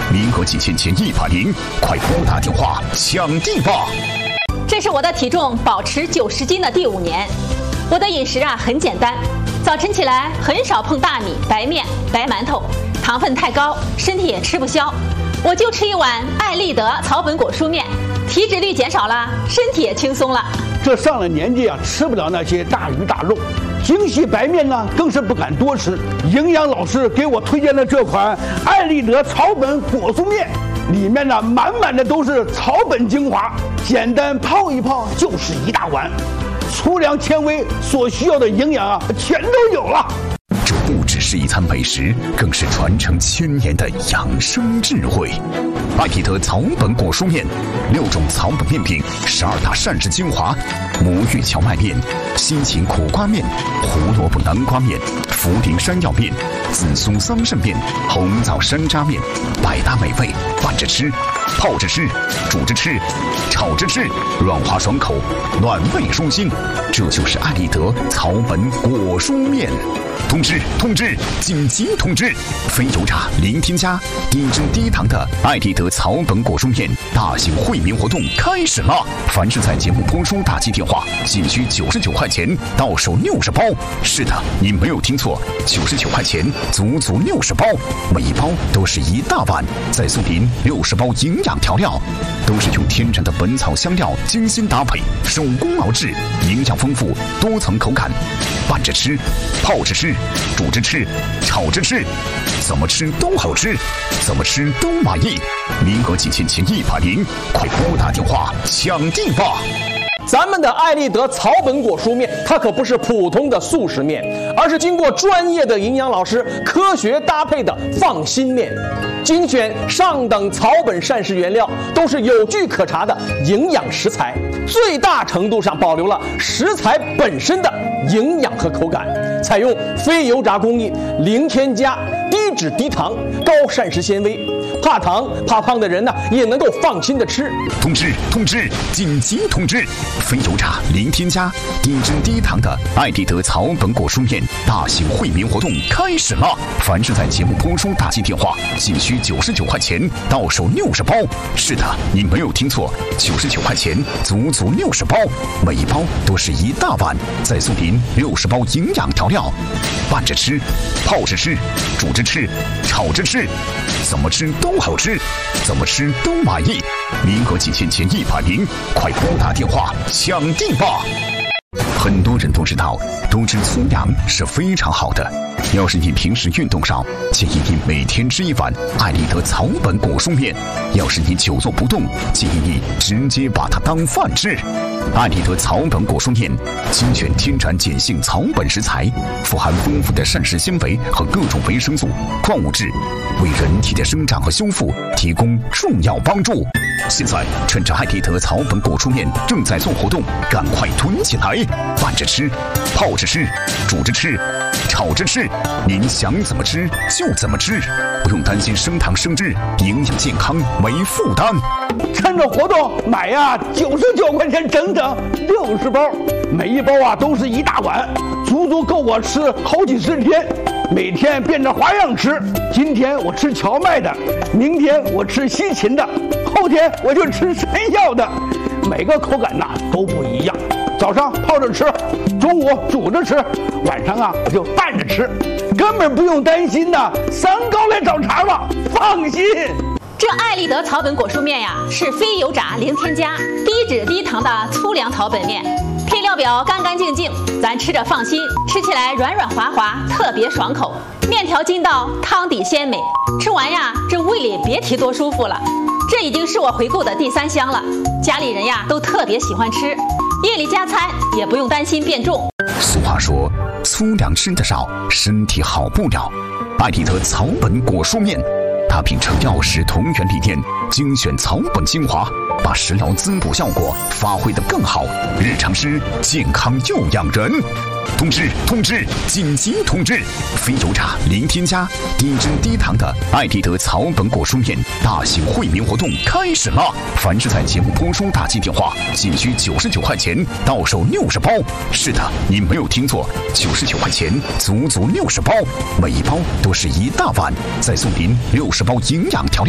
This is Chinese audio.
名额仅限前100名，快拨打电话抢地吧！ 这是我的体重保持90斤的第5年。我的饮食很简单，早晨起来很少碰大米、白面、白馒头，糖分太高，身体也吃不消。我就吃一碗爱立德草本果蔬面，体脂率减少了，身体也轻松了。 这上了年纪吃不了那些大鱼大肉，精细白面呢更是不敢多吃。营养老师给我推荐的这款爱立德草本果蔬面，里面呢满满的都是草本精华，简单泡一泡就是一大碗，粗粮纤维所需要的营养全都有了。 这不只是一餐美食，更是传承1000年的养生智慧。爱立德草本果蔬面，6种草本面品，12大膳食精华：魔芋荞麦面、西芹苦瓜面、胡萝卜南瓜面、茯苓山药面、紫苏桑葚面、红枣山楂面，百搭美味，拌着吃、泡着吃、煮着吃、炒着吃，软滑爽口，暖胃舒心。这就是爱立德草本果蔬面。通知！紧急通知！非油炸、零添加、低脂低糖的爱立德草本果蔬面大型惠民活动开始了！凡是在节目播出打进电话，仅需99块钱，到手60包。是的，你没有听错，99块钱，足足60包，每一包都是一大碗，再送您60包营养调料，都是用天然的本草香料精心搭配，手工熬制，营养丰富，多层口感，拌着吃、泡着吃、煮着吃、炒着吃，怎么吃都好吃，怎么吃都满意。名额仅限前100名，快拨打电话抢地吧！ 咱们的爱立德草本果蔬面，它可不是普通的速食面，而是经过专业的营养老师科学搭配的放心面，精选上等草本膳食原料，都是有据可查的营养食材，最大程度上保留了食材本身的营养和口感，采用非油炸工艺，零添加，低脂低糖，高膳食纤维，怕糖怕胖的人呢也能够放心的吃。 通知！紧急通知！非油炸、零添加、低脂低糖的爱立德草本果蔬面大型惠民活动开始了！凡是在节目播出打进电话，仅需99块钱，到手60包。是的，你没有听错，99块钱，足足60包，每一包都是一大碗，再送您60包营养调料，拌着吃、泡着吃、煮着吃、炒着吃，怎么吃都好吃，怎么吃都满意。名额仅限前100名，快拨打电话抢地吧！很多人都知道，多吃粗粮是非常好的。要是你平时运动少，建议你每天吃一碗爱立德草本果蔬面；要是你久坐不动，建议你直接把它当饭吃。爱立德草本果蔬面精选天然碱性草本食材，富含丰富的膳食纤维和各种维生素、矿物质，为人体的生长和修复提供重要帮助。现在趁着爱立德草本果蔬面正在做活动，赶快囤起来，拌着吃、泡着吃、煮着吃、炒着吃，您想怎么吃就怎么吃，不用担心升糖升脂，营养健康没负担。 趁着活动买99块钱，整整60包，每一包都是一大碗，足足够我吃好几10天。每天变着花样吃，今天我吃荞麦的，明天我吃西芹的，后天我就吃山药的，每个口感都不一样。早上泡着吃，中午煮着吃，晚上我就拌着吃，根本不用担心三高来找茬了，放心。 这爱立德草本果蔬面是非油炸、零添加、低脂低糖的粗粮草本面，配料表干干净净，咱吃着放心，吃起来软软滑滑，特别爽口。面条筋道，汤底鲜美，吃完这胃里别提多舒服了。这已经是我回顾的第3箱了，家里人都特别喜欢吃，夜里加餐也不用担心变重。 俗话说，粗粮吃得少，身体好不了。爱立德草本果蔬面，它秉承药食同源理念，精选草本精华，把食疗滋补效果发挥得更好，日常吃健康又养人。通知！紧急通知！非油炸、零添加、低脂低糖的爱立德草本果蔬面大型惠民活动开始了！凡是在节目播出打进电话，仅需99块钱，到手60包。是的，你没有听错，99块钱，足足60包，每一包都是一大碗，再送您60包营养调料。